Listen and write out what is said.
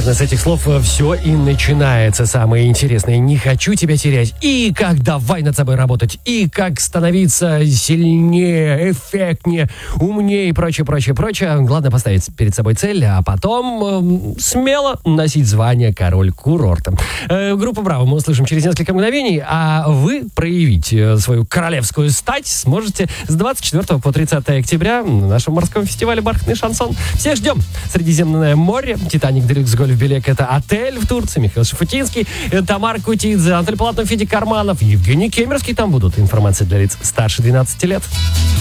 наверное, с этих слов все и начинается самое интересное. Не хочу тебя терять. И как давай над собой работать. И как становиться сильнее, эффектнее, умнее и прочее. Главное поставить перед собой цель, а потом смело носить звание король курорта. Группа «Браво» мы услышим через несколько мгновений, а вы проявить свою королевскую стать сможете с 24 по 30 октября на нашем морском фестивале «Бархатный шансон». Всех ждем. Средиземное море, «Титаник», «Делюкс», «Гольф», «Белек» — это отель в Турции, Михаил Шафутинский, Тамара Кутидзе, Анатолий Полатнов, Федя Карманов, Евгений Кемерский там будут. Информация для лиц старше 12 лет.